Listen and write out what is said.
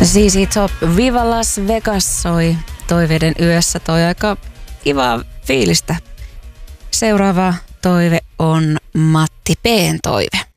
ZZ Top, Viva Las Vegas soi toiveiden yössä. Toi aika kivaa fiilistä. Seuraava toive on Matti P:n toive.